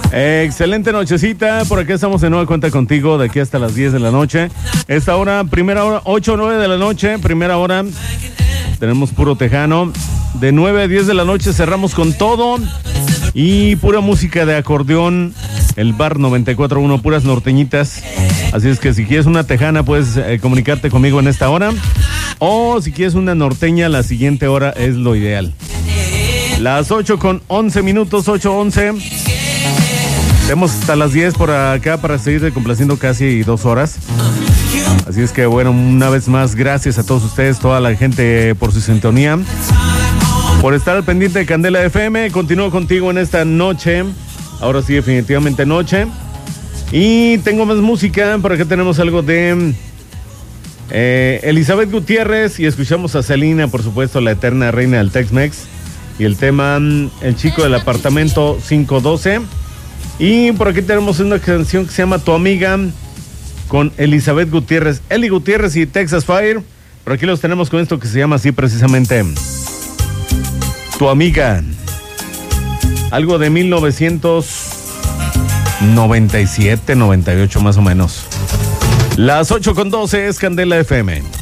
Excelente nochecita, por aquí estamos de nueva cuenta contigo de aquí hasta las 10 de la noche. Esta hora, primera hora, 8 o 9 de la noche, primera hora, tenemos puro tejano. De 9 a 10 de la noche cerramos con todo y pura música de acordeón, el bar 94.1, puras norteñitas. Así es que si quieres una tejana puedes comunicarte conmigo en esta hora, o si quieres una norteña, la siguiente hora es lo ideal. Las 8:11 minutos, 8:11. Tenemos hasta las 10 por acá para seguir complaciendo casi 2 horas. Así es que bueno, una vez más, gracias a todos ustedes, toda la gente por su sintonía, por estar al pendiente de Candela FM. Continúo contigo en esta noche. Ahora sí, definitivamente noche. Y tengo más música. Por acá tenemos algo de Elizabeth Gutiérrez. Y escuchamos a Selena, por supuesto, la eterna reina del Tex-Mex. Y el tema El chico del apartamento 512. Y por aquí tenemos una canción que se llama Tu Amiga, con Elizabeth Gutiérrez, Eli Gutiérrez y Texas Fire. Por aquí los tenemos con esto que se llama así precisamente, Tu Amiga. Algo de 1997, 98 más o menos. Las 8:12 es Candela FM.